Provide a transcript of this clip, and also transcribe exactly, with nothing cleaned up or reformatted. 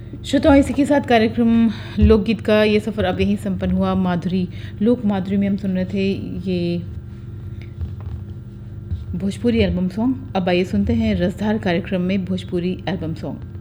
श्रोताओं, इसी के साथ कार्यक्रम लोकगीत का ये सफ़र अब यहीं संपन्न हुआ। माधुरी, लोक माधुरी में हम सुन रहे थे ये भोजपुरी एल्बम सॉन्ग। अब आइए सुनते हैं रसधार कार्यक्रम में भोजपुरी एल्बम सॉन्ग।